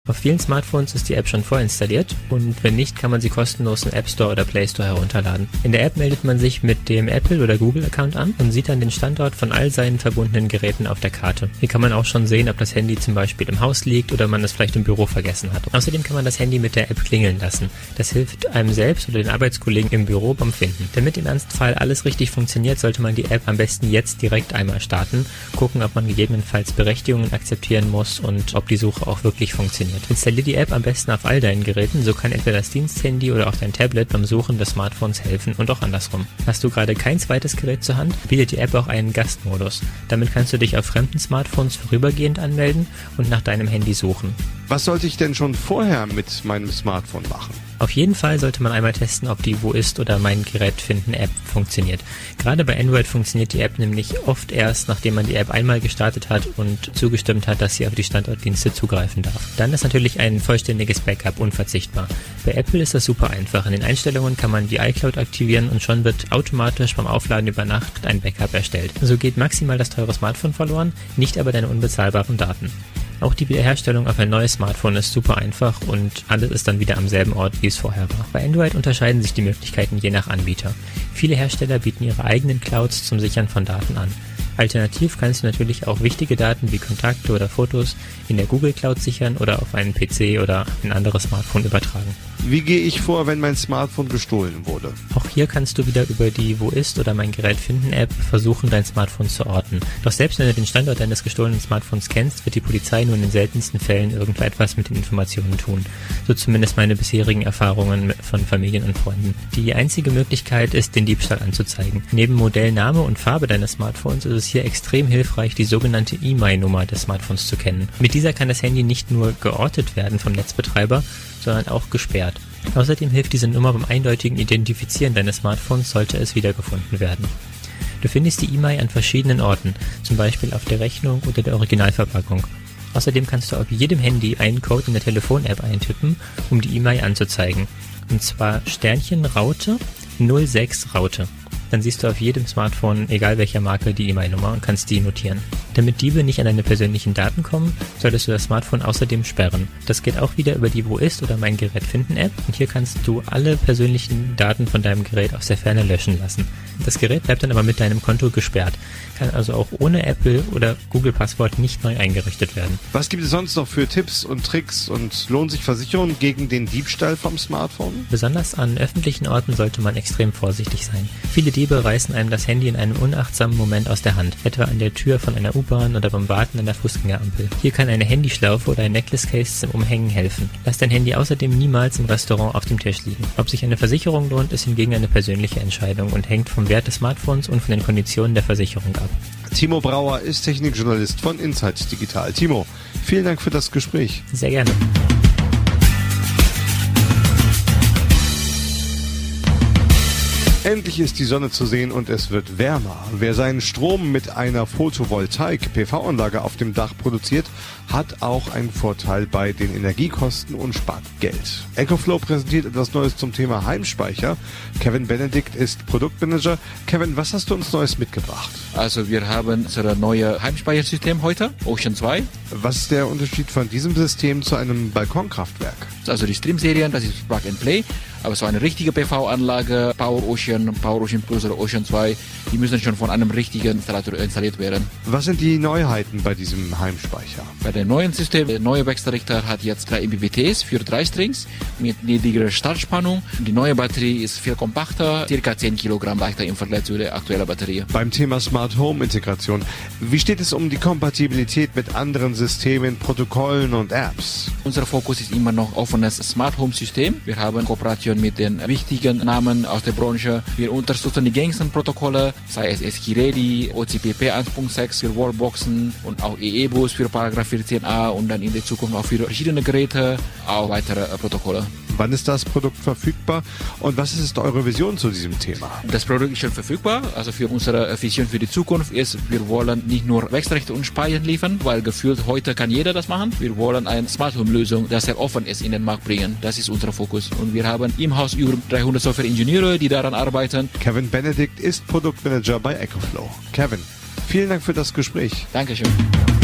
Auf vielen Smartphones ist die App schon vorinstalliert und wenn nicht, kann man sie kostenlos im App Store oder Play Store herunterladen. In der App meldet man sich mit dem Apple- oder Google-Account an und sieht dann den Standort von all seinen verbundenen Geräten auf der Karte. Hier kann man auch schon sehen, ob das Handy zum Beispiel im Haus liegt oder man es vielleicht im Büro vergessen hat. Außerdem kann man das Handy mit der App klingeln lassen. Das hilft einem selbst oder den Arbeitskollegen im Büro beim Finden. Damit im Ernstfall alles richtig funktioniert, sollte man die App am besten jetzt direkt einmal starten, gucken, ob man gegebenenfalls Berechtigungen akzeptieren muss und ob die Suche auch wirklich funktioniert. Installier die App am besten auf all deinen Geräten, so kann entweder das Diensthandy oder auch dein Tablet beim Suchen des Smartphones helfen und auch andersrum. Hast du gerade kein zweites Gerät zur Hand, bietet die App auch einen Gastmodus. Damit kannst du dich auf fremden Smartphones vorübergehend anmelden und nach deinem Handy suchen. Was sollte ich denn schon vorher mit meinem Smartphone machen? Auf jeden Fall sollte man einmal testen, ob die Wo ist oder Mein Gerät finden App funktioniert. Gerade bei Android funktioniert die App nämlich oft erst, nachdem man die App einmal gestartet hat und zugestimmt hat, dass sie auf die Standortdienste zugreifen darf. Dann ist natürlich ein vollständiges Backup unverzichtbar. Bei Apple ist das super einfach. In den Einstellungen kann man die iCloud aktivieren und schon wird automatisch beim Aufladen über Nacht ein Backup erstellt. So geht maximal das teure Smartphone verloren, nicht aber deine unbezahlbaren Daten. Auch die Wiederherstellung auf ein neues Smartphone ist super einfach und alles ist dann wieder am selben Ort, wie es vorher war. Bei Android unterscheiden sich die Möglichkeiten je nach Anbieter. Viele Hersteller bieten ihre eigenen Clouds zum Sichern von Daten an. Alternativ kannst du natürlich auch wichtige Daten wie Kontakte oder Fotos in der Google Cloud sichern oder auf einen PC oder ein anderes Smartphone übertragen. Wie gehe ich vor, wenn mein Smartphone gestohlen wurde? Auch hier kannst du wieder über die Wo ist oder Mein Gerät finden App versuchen, dein Smartphone zu orten. Doch selbst wenn du den Standort deines gestohlenen Smartphones kennst, wird die Polizei nur in den seltensten Fällen irgendetwas mit den Informationen tun. So zumindest meine bisherigen Erfahrungen von Familien und Freunden. Die einzige Möglichkeit ist, den Diebstahl anzuzeigen. Neben Modell, Name und Farbe deines Smartphones ist es hier extrem hilfreich, die sogenannte IMEI-Nummer des Smartphones zu kennen. Mit dieser kann das Handy nicht nur geortet werden vom Netzbetreiber, sondern auch gesperrt. Außerdem hilft diese Nummer beim eindeutigen Identifizieren deines Smartphones, sollte es wiedergefunden werden. Du findest die IMEI an verschiedenen Orten, zum Beispiel auf der Rechnung oder der Originalverpackung. Außerdem kannst du auf jedem Handy einen Code in der Telefon-App eintippen, um die IMEI anzuzeigen. Und zwar Sternchen Raute 06 Raute. Dann siehst du auf jedem Smartphone, egal welcher Marke, die IMEI-Nummer und kannst die notieren. Damit Diebe nicht an deine persönlichen Daten kommen, solltest du das Smartphone außerdem sperren. Das geht auch wieder über die Wo ist oder Mein Gerät finden App und hier kannst du alle persönlichen Daten von deinem Gerät aus der Ferne löschen lassen. Das Gerät bleibt dann aber mit deinem Konto gesperrt, kann also auch ohne Apple oder Google Passwort nicht neu eingerichtet werden. Was gibt es sonst noch für Tipps und Tricks und lohnt sich Versicherung gegen den Diebstahl vom Smartphone? Besonders an öffentlichen Orten sollte man extrem vorsichtig sein. Viele Diebe reißen einem das Handy in einem unachtsamen Moment aus der Hand, etwa an der Tür von einer U-Bahn oder beim Warten an der Fußgängerampel. Hier kann eine Handyschlaufe oder ein Necklace Case zum Umhängen helfen. Lass dein Handy außerdem niemals im Restaurant auf dem Tisch liegen. Ob sich eine Versicherung lohnt, ist hingegen eine persönliche Entscheidung und hängt vom Wert des Smartphones und von den Konditionen der Versicherung ab. Timo Brauer ist Technikjournalist von Insight Digital. Timo, vielen Dank für das Gespräch. Sehr gerne. Endlich ist die Sonne zu sehen und es wird wärmer. Wer seinen Strom mit einer Photovoltaik-PV-Anlage auf dem Dach produziert, hat auch einen Vorteil bei den Energiekosten und spart Geld. EcoFlow präsentiert etwas Neues zum Thema Heimspeicher. Kevin Benedikt ist Produktmanager. Kevin, was hast du uns Neues mitgebracht? Also wir haben unser neues Heimspeichersystem heute, Ocean 2. Was ist der Unterschied von diesem System zu einem Balkonkraftwerk? Also die Stream-Serien, das ist Plug and Play. Aber so eine richtige PV-Anlage, Power Ocean Plus oder Ocean 2, die müssen schon von einem richtigen Installateur installiert werden. Was sind die Neuheiten bei diesem Heimspeicher? Bei dem neuen System, der neue Wechselrichter hat jetzt 3 MPPTs für 3 Strings mit niedrigerer Startspannung. Die neue Batterie ist viel kompakter, ca. 10 Kilogramm leichter im Vergleich zu der aktuellen Batterie. Beim Thema Smart Home Integration, wie steht es um die Kompatibilität mit anderen Systemen, Protokollen und Apps? Unser Fokus ist immer noch offenes Smart Home System. Wir haben Kooperation mit den wichtigen Namen aus der Branche. Wir unterstützen die gängigsten Protokolle, sei es SKI-Ready, OCPP 1.6 für Wallboxen und auch EE-Bus für Paragraph 14a und dann in der Zukunft auch für verschiedene Geräte, auch weitere Protokolle. Wann ist das Produkt verfügbar und was ist eure Vision zu diesem Thema? Das Produkt ist schon verfügbar, also für unsere Vision für die Zukunft ist, wir wollen nicht nur Wechselrichter und Speicher liefern, weil gefühlt heute kann jeder das machen. Wir wollen eine Smart Home Lösung, die sehr offen ist, in den Markt bringen. Das ist unser Fokus und wir haben im Haus über 300 Software-Ingenieure, die daran arbeiten. Kevin Benedikt ist Produktmanager bei EcoFlow. Kevin, vielen Dank für das Gespräch. Dankeschön.